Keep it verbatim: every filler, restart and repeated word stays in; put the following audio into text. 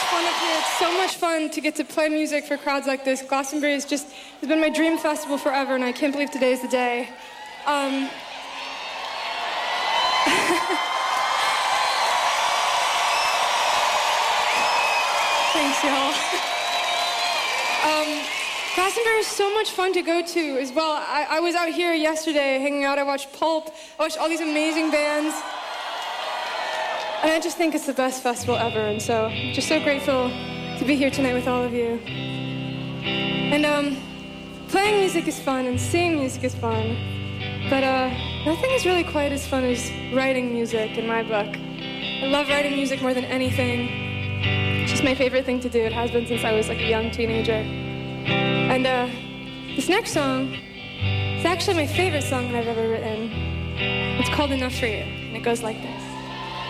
fun up here. It's so much fun to get to play music for crowds like this. Glastonbury is just, has been my dream festival forever, and I can't believe today is the day. Um, Thanks, y'all. um, Glastonbury is so much fun to go to as well. I, I was out here yesterday hanging out. I watched Pulp. I watched all these amazing bands. And I just think it's the best festival ever. And so I'm just so grateful to be here tonight with all of you. And um, playing music is fun and seeing music is fun. But uh, nothing is really quite as fun as writing music in my book. I love writing music more than anything. It's just my favorite thing to do. It has been since I was like a young teenager. And uh, this next song is actually my favorite song that I've ever written. It's called Enough for You, and it goes like this.